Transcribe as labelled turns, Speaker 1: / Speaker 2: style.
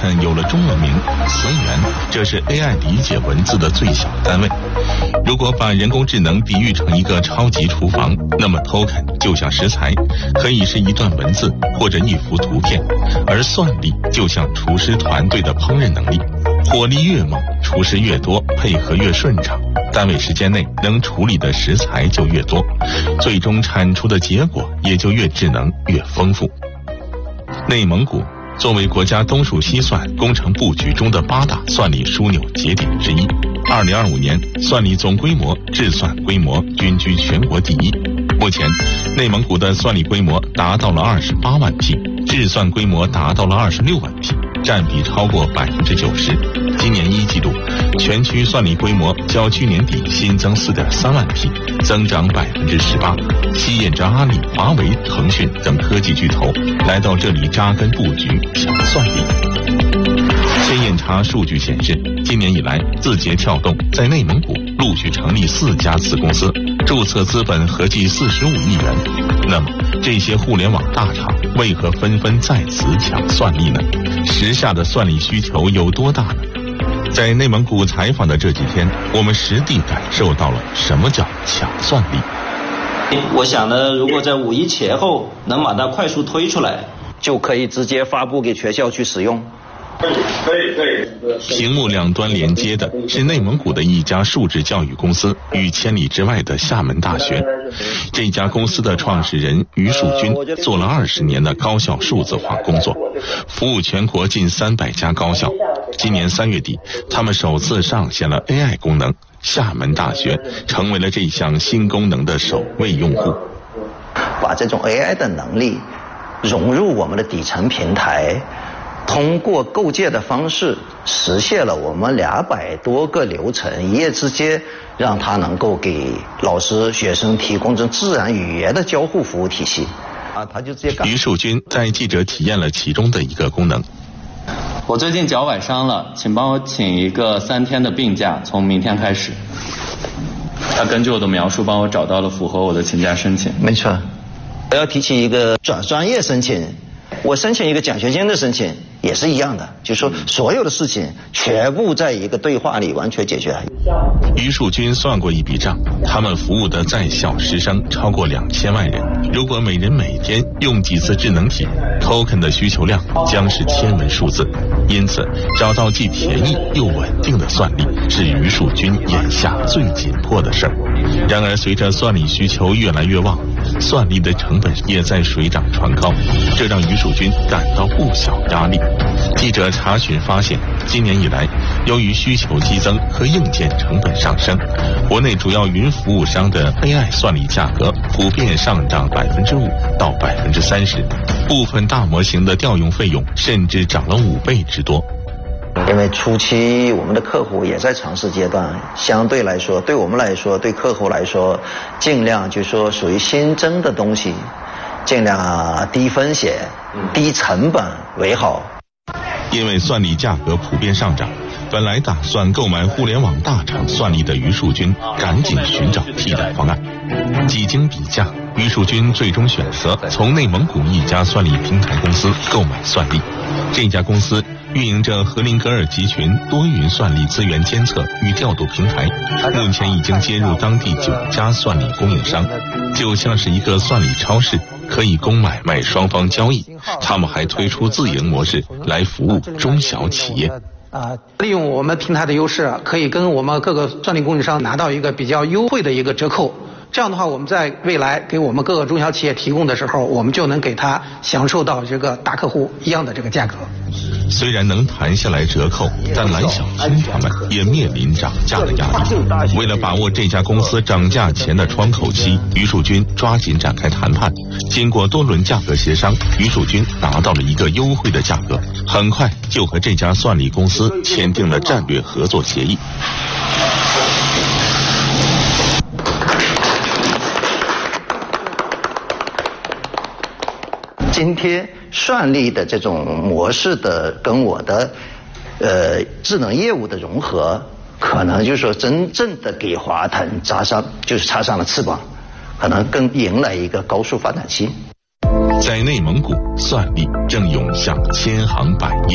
Speaker 1: Token 有了中文名词源，这是 AI 理解文字的最小单位。如果把人工智能比喻成一个超级厨房，那么 Token 就像食材，可以是一段文字或者一幅图片，而算力就像厨师团队的烹饪能力，火力越猛，厨师越多，配合越顺畅，单位时间内能处理的食材就越多，最终产出的结果也就越智能越丰富。内蒙古作为国家东数西算工程布局中的8大算力枢纽节点之一，2025年算力总规模、制算规模均居全国第一。目前，内蒙古的算力规模达到了28万匹，制算规模达到了26万匹，占比超过90%。今年一季度，全区算力规模较去年底新增4.3万匹，增长18%，吸引着阿里、华为、腾讯等科技巨头来到这里扎根布局抢算力。天眼查数据显示，今年以来，字节跳动在内蒙古陆续成立4家子公司，注册资本合计45亿元。那么，这些互联网大厂为何纷纷在此抢算力呢？时下的算力需求有多大呢？在内蒙古采访的这几天，我们实地感受到了什么叫抢算力。
Speaker 2: 我想呢，如果在5一前后能把它快速推出来，就可以直接发布给全校去使用。
Speaker 1: 屏幕两端连接的是内蒙古的一家数字教育公司与千里之外的厦门大学。这家公司的创始人于树军做了20年的高校数字化工作，服务全国近300家高校。今年3月底，他们首次上线了 AI 功能，厦门大学成为了这项新功能的首位用户。
Speaker 2: 把这种 AI 的能力融入我们的底层平台，通过构建的方式实现了我们200多个流程一夜之间，让它能够给老师学生提供这自然语言的交互服务体系。他就直接
Speaker 1: 于树军在记者体验了其中的一个功能。
Speaker 3: 我最近脚崴伤了，请帮我请一个3天的病假，从明天开始。他根据我的描述帮我找到了符合我的请假申请。
Speaker 2: 没错，我要提起一个专业申请，我申请一个奖学金的申请也是一样的，就是说所有的事情全部在一个对话里完全解决。
Speaker 1: 于树军算过一笔账，他们服务的在校师生超过2000万人，如果每人每天用几次智能体 ，Token 的需求量将是千文数字。因此，找到既便宜又稳定的算力是于树军眼下最紧迫的事儿。然而，随着算力需求越来越旺，算力的成本也在水涨船高，这让于树军感到不小压力。记者查询发现，今年以来，由于需求激增和硬件成本上升，国内主要云服务商的 AI 算力价格普遍上涨5%到30%，部分大模型的调用费用甚至涨了5倍之多。
Speaker 2: 因为初期我们的客户也在尝试阶段，相对来说，对我们来说，对客户来说，尽量就说属于新增的东西，尽量低风险、低成本为好。
Speaker 1: 因为算力价格普遍上涨，本来打算购买互联网大厂算力的于树军赶紧寻找替代方案。几经比价，于树军最终选择从内蒙古一家算力平台公司购买算力。这家公司运营着和林格尔集群多云算力资源监测与调度平台，目前已经接入当地9家算力供应商，就像是一个算力超市，可以供买卖双方交易。他们还推出自营模式来服务中小企业。
Speaker 4: 利用我们平台的优势，可以跟我们各个算力供应商拿到一个比较优惠的一个折扣。这样的话，我们在未来给我们各个中小企业提供的时候，我们就能给他享受到这个大客户一样的这个价格。
Speaker 1: 虽然能谈下来折扣，但蓝小军他们也面临涨价的压力。为了把握这家公司涨价前的窗口期，于树军抓紧展开谈判。经过多轮价格协商，于树军拿到了一个优惠的价格，很快就和这家算力公司签订了战略合作协议。
Speaker 2: 今天算力的这种模式的跟我的智能业务的融合，可能就是说真正的给华腾插上了翅膀，可能更迎来一个高速发展期。
Speaker 1: 在内蒙古，算力正涌向千行百业。